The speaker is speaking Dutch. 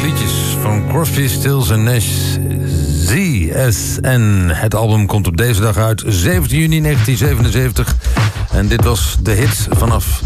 prachtige liedjes van Crosby, Stills en Nash. ZSN. Het album komt op deze dag uit, 17 juni 1977. En dit was de hit vanaf